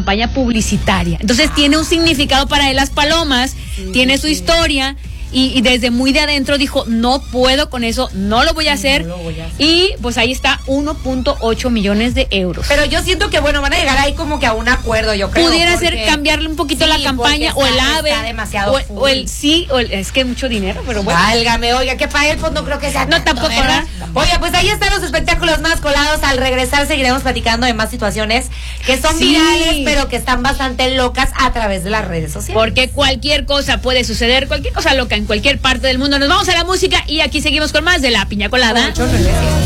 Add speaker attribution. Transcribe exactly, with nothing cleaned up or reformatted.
Speaker 1: campaña publicitaria. Entonces ah. tiene un significado para él las palomas, sí, tiene su sí. historia. Y, y desde muy de adentro dijo, no puedo con eso, no lo voy a hacer. No voy a hacer. Y pues ahí está, uno punto ocho millones de euros.
Speaker 2: Pero yo siento que, bueno, van a llegar ahí como que a un acuerdo, yo creo.
Speaker 1: Pudiera
Speaker 2: porque...
Speaker 1: ser cambiarle un poquito sí, la campaña, o el ave,
Speaker 2: está demasiado
Speaker 1: o, o el sí, o el, es que es mucho dinero, pero bueno.
Speaker 2: Válgame, oiga, que para él pues no creo que sea
Speaker 1: No,
Speaker 2: tanto,
Speaker 1: tampoco, ¿verdad?
Speaker 2: Oiga, pues ahí están los espectáculos más colados. Al regresar seguiremos platicando de más situaciones que son sí. virales, pero que están bastante locas a través de las redes sociales.
Speaker 1: Porque cualquier cosa puede suceder, cualquier cosa loca en cualquier parte del mundo. Nos vamos a la música y aquí seguimos con más de La Piña Colada.